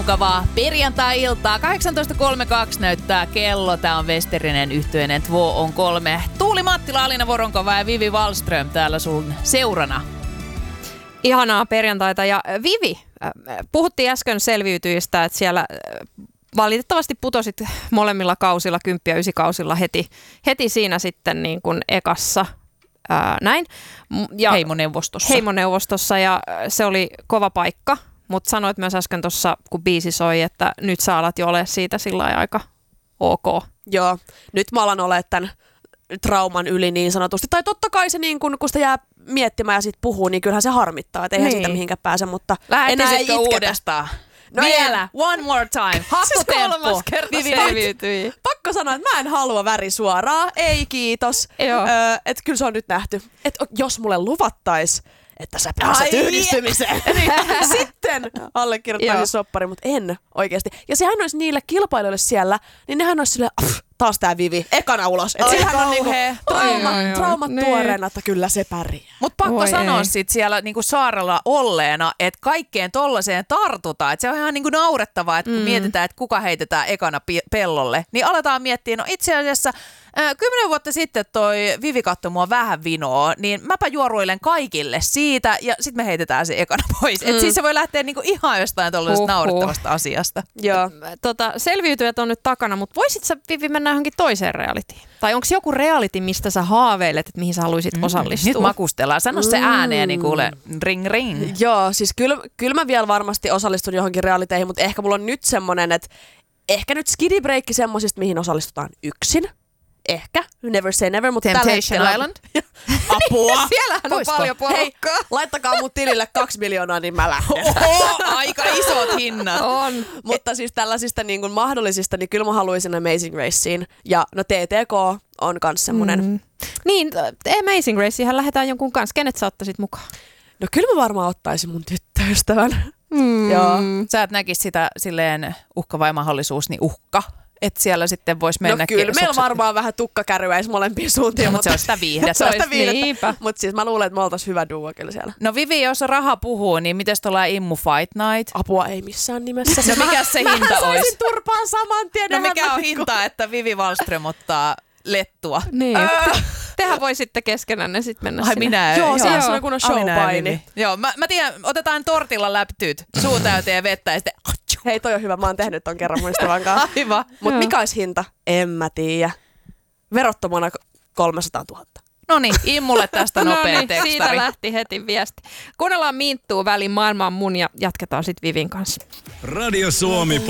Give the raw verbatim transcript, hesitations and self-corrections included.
Mukavaa perjantai-iltaa. kahdeksantoista kolmekymmentäkaksi näyttää kello. Tää on Westerinen yhtyeinen Två on kolme. Tuuli Mattila, Alina Voronkova ja Vivi Wallström täällä sun seurana. Ihanaa perjantaita. Ja Vivi, puhuttiin äsken selviytyjistä, että siellä valitettavasti putosit molemmilla kausilla, kymppi- ja ysikausilla heti, heti siinä sitten niin kuin ekassa. Ää, näin. Ja Heimoneuvostossa. Heimoneuvostossa ja se oli kova paikka. Mutta sanoit myös äsken tuossa, kun biisi soi, että nyt sä alat jo ole siitä sillä aika ok. Joo, nyt mä alan olemaan tämän trauman yli niin sanotusti. Tai totta kai se, niin kun, kun sitä jää miettimään ja sit puhuu, niin kyllähän se harmittaa. Että eihän niin. siitä mihinkään pääse, mutta enää ei itketä. Uudestaan? No vielä, one more time. Hattutemppu. Vivi selviytyi. Pakko sanoa, että mä en halua värisuoraa. Ei kiitos. Öö, että kyllä se on nyt nähty. Että jos mulle luvattais, että sä pääset yhdistymiseen, niin sitten allekirjoittaisin soppari, mutta en oikeasti. Ja sehän olisi niille kilpailijoille siellä, niin nehän olisi silleen, taas tää Vivi, ekana ulos. Että sehän on niinku trauma, traumat tuoreena, että kyllä se pärjää. Mutta pakko Voi sanoa ei. sit siellä niinku saarella olleena, että kaikkeen tollaiseen tartutaan. Että se on ihan niinku naurettavaa, että kun mm. mietitään, että kuka heitetään ekana pi- pellolle, niin aletaan miettiä, no itse asiassa äh, kymmenen vuotta sitten toi Vivi katsoi mua vähän vinoa, niin mäpä juoruilen kaikille siitä ja sitten me heitetään se ekana pois. Mm. Että siis se voi lähteä niinku ihan jostain tollaisesta naurettavasta asiasta. Joo. Tota, selviytyjät on nyt takana, mutta voisit sä Vivi mennä johonkin toiseen realityin? Tai onko joku reality, mistä sä haaveilet, että mihin sä haluaisit mm. osallistua? Nyt makustellaan. Sano se ääneen, niin kuule ring ring. Joo, siis kyllä, kyllä mä vielä varmasti osallistun johonkin realiteihin, mutta ehkä mulla on nyt semmonen, että ehkä nyt skidibreikki semmosista, mihin osallistutaan yksin. Ehkä. Never say never, mutta Temptation hetkellä... Island? Apua! Siellähän Voisiko? on paljon porukkaa. Hei, laittakaa mun tilille kaksi miljoonaa, niin mä lähden. Oho, aika isot hinnat. On. Mutta siis tällaisista niin kuin mahdollisista, niin kyllä mä haluaisin Amazing Raceen. Ja no T T K on kans semmonen. Mm. Niin, Amazing Raceenhän lähdetään jonkun kanssa. Kenet sä ottaisit mukaan? No kyllä mä varmaan ottaisin mun tyttöystävän. Mm. Joo. Sä et näkis sitä silleen uhka vai mahdollisuus, niin uhka. Että siellä sitten voisi mennä. No kyllä meillä varmaan vähän tukkakärryäis molempiin suuntiin. No, mutta se on sitä viihdettä. se on sitä viihdettä. Niinpä. Mutta siis mä luulen, että me oltais hyvä duo kyllä siellä. No Vivi, jos raha puhuu, niin mites tuolla Immu Fight Night? Apua ei missään nimessä. No mikä se hinta mä olisi? saisin turpaan saman tien. No mikä on hinta, että Vivi Wallström ottaa lettua? Niin. Te, tehän voisitte keskenään sitten mennä Ai sinne. minä. Joo, se joo. on kun on showpaini. Joo, mä, mä tiedän, otetaan tortilla läptyt, suu täyteen vettä ja sitten... Hei, toi on hyvä. Mä oon tehnyt ton kerran mun ystävän kanssa. Aivan. Mut mikä olisi hinta? En mä tiedä. Verottomana kolmesataatuhatta. No niin, Immulle tästä nopea Noniin, tekstari. siitä lähti heti viesti. Kuunnellaan Minttuu väliin maailman mun ja jatketaan sitten Vivin kanssa. Radio Suomi